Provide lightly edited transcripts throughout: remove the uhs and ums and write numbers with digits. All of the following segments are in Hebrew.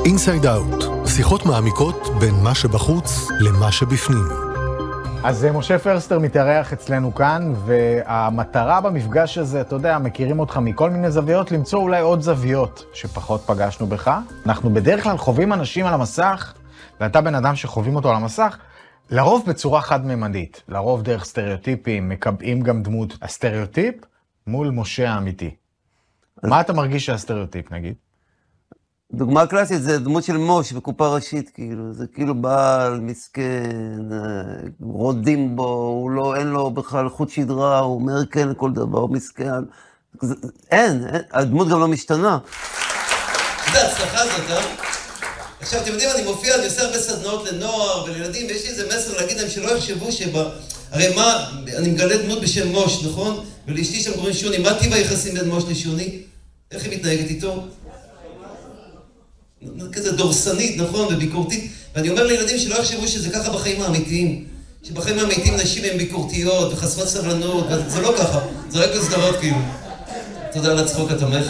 אינסייד אאוט, שיחות מעמיקות בין מה שבחוץ למה שבפנים. אז משה פרסטר מתארח אצלנו כאן, והמטרה במפגש הזה, אתה יודע, מכירים אותך מכל מיני זוויות, למצוא אולי עוד זוויות שפחות פגשנו בך. אנחנו בדרך כלל חווים אנשים על המסך, ואתה בן אדם שחווים אותו על המסך, לרוב בצורה חד-ממדית, לרוב דרך סטריאוטיפים, מקבעים גם דמות הסטריאוטיפ מול משה האמיתי. מה אתה מרגיש שהסטריאוטיפ, נגיד? דוגמה קלאסית זה דמות של מוש בקופה ראשית, כאילו, זה כאילו בעל, מסכן, רודים בו, הוא לא, אין לו בכלל חוט שדרה, הוא אומר כן לכל דבר, הוא מסכן. אין, הדמות גם לא משתנה. זה הצלחה זאת, אה? עכשיו, אתם יודעים, אני מופיע, אני עושה הרבה סדנאות לנוער ולילדים, ויש לי איזה מסר להגיד להם שלא יחשבו הרי מה, אני מגלה דמות בשם מוש, נכון? ולאשתי שם קוראים שוני, מה טיב היחסים בין מוש לשוני? איך היא מתנהגת איתו? כזה דורסנית, נכון, וביקורתית. ואני אומר לילדים שלא יחשבו שזה ככה בחיים האמיתיים. שבחיים האמיתיים נשים הן ביקורתיות וחסרות סבלנות, זה לא ככה, זה רק בסדרות כאילו. תודה על הצחוק התומך.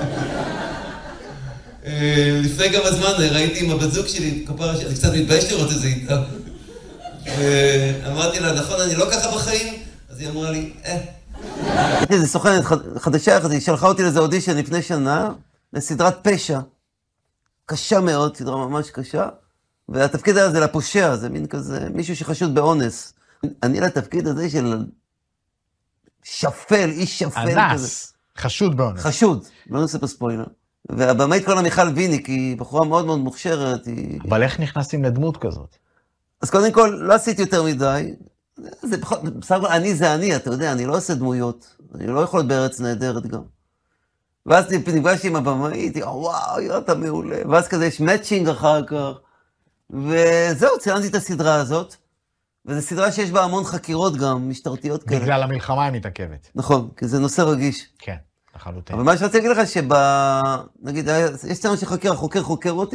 לפני כמה זמן ראיתי עם הבת זוג שלי, אני קצת מתבייש לראות את זה איתה. אמרתי לה, נכון, אני לא ככה בחיים? אז היא אמרה לי, זה סוכנת חדשה, היא שלחה אותי לזה אודישן לפני שנה, לסדרת פשע. קשה מאוד, סדרה ממש קשה, והתפקיד הזה לפושע, זה מין כזה, מישהו שחשוד באונס. אני לתפקיד הזה של שפל, איש שפל כזה. אנס, חשוד באונס. חשוד, לא נעשה פה ספוילר. והבמאית קוראים לה מיכל ויניק, היא בחורה מאוד מאוד מוכשרת. אבל איך נכנסים לדמות כזאת? אז קודם כל, לא עשיתי יותר מדי. זה פחות, בסך הכל, אני זה אני, אתה יודע, אני לא עושה דמויות. אני לא יכול להיות בארץ נהדרת גם. ואז נפגשתי עם הבמאית, וואו, אתה מעולה. ואז כזה יש מאצ'ינג אחר כך. וזהו, צילמתי את הסדרה הזאת. וזו סדרה שיש בה המון חקירות גם, משטרתיות כאלה. בגלל המלחמה היא מתעכבת. נכון, כי זה נושא רגיש. כן, לחלוטין. אבל מה שאני רוצה להגיד לך נגיד, יש סצנה שחוקר אותי,